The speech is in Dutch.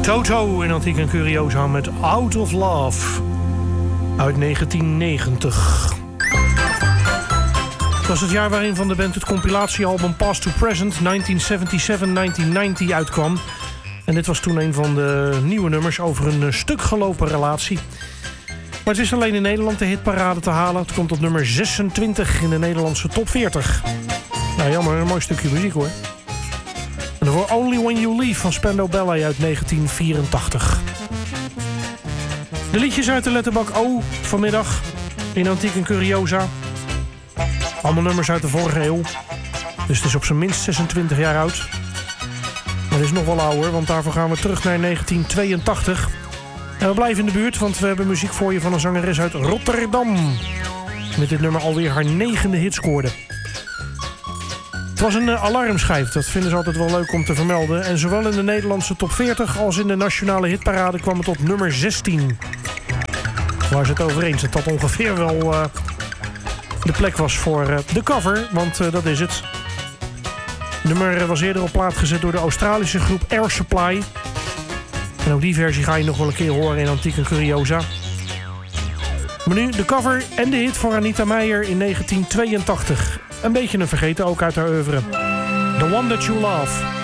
Toto in Antiek en Curiosa met Out of Love uit 1990. Het was het jaar waarin van de band het compilatiealbum Past to Present 1977-1990 uitkwam. En dit was toen een van de nieuwe nummers over een stuk gelopen relatie. Maar het is alleen in Nederland de hitparade te halen. Het komt op nummer 26 in de Nederlandse top 40. Nou jammer, een mooi stukje muziek hoor. En daarvoor Only When You Leave van Spandau Ballet uit 1984. De liedjes uit de letterbak O vanmiddag in Antiek en Curiosa. Allemaal nummers uit de vorige eeuw. Dus het is op zijn minst 26 jaar oud. Maar het is nog wel ouder, want daarvoor gaan we terug naar 1982. En we blijven in de buurt, want we hebben muziek voor je van een zangeres uit Rotterdam. Met dit nummer alweer haar 9e hit scoorde. Het was een alarmschijf, dat vinden ze altijd wel leuk om te vermelden. En zowel in de Nederlandse top 40 als in de nationale hitparade kwam het op nummer 16. Waar ze het over eens dat dat ongeveer wel de plek was voor de cover, want dat is het. Het nummer was eerder op plaat gezet door de Australische groep Air Supply. En ook die versie ga je nog wel een keer horen in Antiek en Curiosa. Maar nu de cover en de hit voor Anita Meijer in 1982. Een beetje een vergeten ook uit haar oeuvre. The One That You Love.